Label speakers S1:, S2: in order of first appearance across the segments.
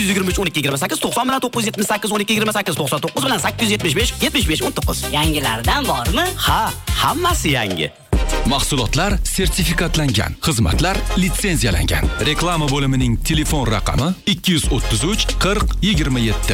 S1: 123 12 28 90 bilan 978 12 28 99 bilan 875 75 19.
S2: Yangilardan bormi?
S1: Ha, hammasi yangi.
S3: Mahsulotlar sertifikatlangan, xizmatlar litsenziyalangan. Reklama bo'limining telefon raqami 233 40 27.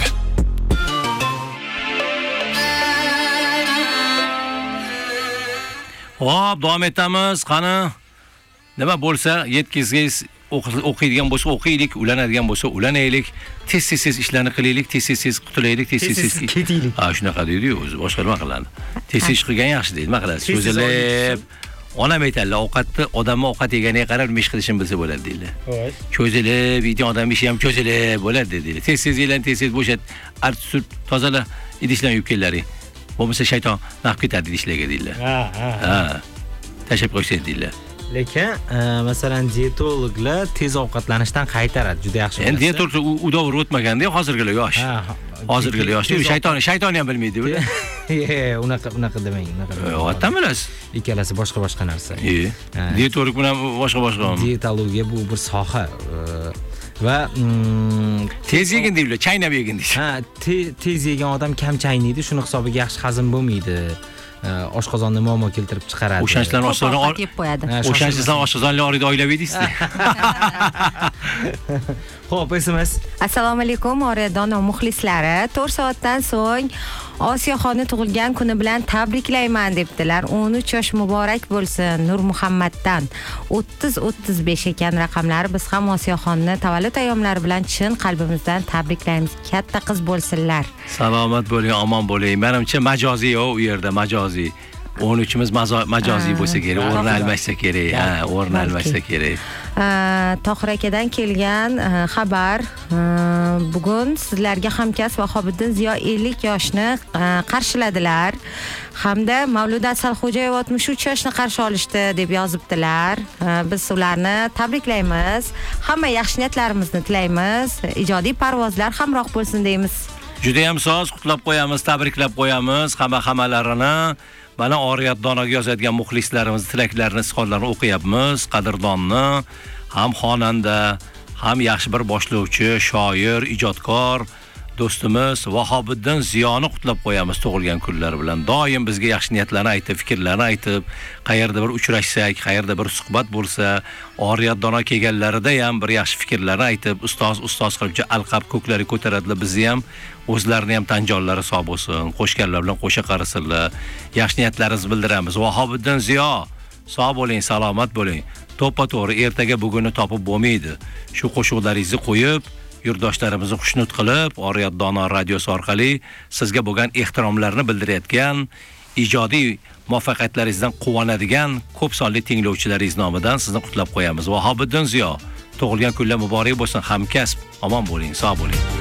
S4: Hop, davom etamiz. Qani nima bo'lsa, yetkizgiz o'qiydigan bo'lsa o'qiylik, ulanadigan bo'lsa ulanaylik, tez ishlarni qilaylik, tez qutulaylik, tez
S5: ketaylik.
S4: Ha, shunaqa deydi-yu, o'zi boshqa nima qiladi? Tez qilgan yaxshi deydi, nima qiladi? Cho'zilib. Onam aytadilar, odamni ovqat yeganiga qarab nima ish qilishini bilsa bo'ladi deydilar. Cho'zilib, yeydigan odam ishi ham cho'zilib bo'ladi deydilar. Tez yelan, tez bo'shat, artib tozala, idishlarni yuvib kellaring. Bo'lmasa shayton naqib ketadi idishlarga deydilar. Ha. Tashab qo'ysin deydilar.
S5: Lekin, masalan, dietologlar tez ovqatlanishdan qaytaradi, juda yaxshi.
S4: Endi dietolog u davr o'tmaganda, hozirgilar yosh. Hozirgilar yosh. Shaytonni ham bilmaydi bular.
S5: Unaqa demang,
S4: Yo'qdan bilasiz.
S5: Ikkalasi boshqa narsa.
S4: Dietolog bilan boshqa.
S5: Dietologiya bu bir soha. Va
S4: tez yegin deydilar, chaynab yegin deydi.
S5: Ha, tez yegan odam kam chaynaydi, shuni hisobiga yaxshi hazm bo'lmaydi. Oshqozonda muammo keltirib chiqaradi.
S4: O'shanchlarni oshqozonni
S6: yeb qo'yadi.
S4: O'shanchlarni oshqozonli orida oilaviy deysizlar.
S5: Xo'p, SMS.
S6: Assalomu alaykum, Oredon muxlislari. 4 soatdan so'ng Osiyoxonni tug'ilgan kuni bilan tabriklayman debdilar. 13 yosh muborak bo'lsin. Nur Muhammaddan 30-35 ekan raqamlari. Biz ham Osiyoxonni tavallud ayyomlari bilan chin qalbimizdan tabriklaymiz. Katta qiz bo'lsinlar.
S4: Salomat bo'ling, omon bo'ling. Menimcha majoziy u yerda, majoziy. 13imiz majoziy bo'lsa kerak, o'rni almashsa kerak. Ha, o'rni almashsa kerak.
S6: Tohir akadan kelgan xabar. Bugun sizlarga hamkasb Vahobiddin Ziyo 50 yoshni qarshiladilar. Hamda Mavluda Asalxo'jayev 63 yoshni qarshi olishdi deb yozibdilar. Biz ularni tabriklaymiz. Hamma yaxshi niyatlarimizni tilaymiz. Ijodiy parvozlar hamroh bo'lsin deymiz.
S4: Juda ham soz qutlab qo'yamiz, tabriklab qo'yamiz hammalarini. Mana Oriyat Donoga yozadigan muxlislarimiz tilaklarini, izhorlarini o'qiyapmiz. Qadrdonni ham xonanda, ham yaxshi bir boshlovchi, shoir, ijodkor do'stimiz Vahobiddin Ziyoni qutlab qo'yamiz tug'ilgan kunlari bilan. Doim bizga yaxshi niyatlarni aytib, fikrlarni aytib, qayerda bir uchrashsak, qayerda bir suhbat bo'lsa, Oriyat Dono kelganlarida ham bir yaxshi fikrlarni aytib, ustoz qilib alqab ko'klari ko'taradilar, bizni ham o'zlarini ham tanjonlari sog' bo'lsin, qo'shganlar bilan qo'sha qarasinlar. Yaxshi niyatlarimizni bildiramiz. Vahobiddin Ziyo, sog' bo'ling, salomat bo'ling. To'ppa-to'g'ri ertaga bugunni topib bo'lmaydi. Shu qo'shiqlaringizni qo'yib, yurtdoshlarimizni xushnud qilib, Oriyat Dono radiosi orqali sizga bo'lgan ehtiromlarni bildirayotgan, ijodiy muvaffaqiyatlaringizdan quvonadigan ko'p sonli tinglovchilaringiz nomidan sizni qutlab qo'yamiz. Vahobiddin Ziyo, tug'ilgan kunlar muborak bo'lsin, hamkasb, omon bo'ling, sog' bo'ling.